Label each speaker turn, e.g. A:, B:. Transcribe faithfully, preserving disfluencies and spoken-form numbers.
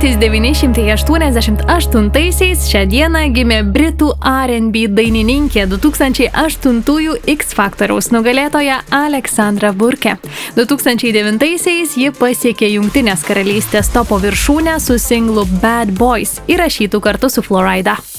A: tūkstantis devyni šimtai aštuoniasdešimt aštuntaisiais šią dieną gimė britų R and B dainininkė du tūkstančiai aštuntųjų X Faktoriaus nugalėtoja Aleksandra Burke. du tūkstančiai devintaisiais ji pasiekė Jungtinės karalystės topo viršūnę su singlu Bad Boys, įrašytų kartu su Florida.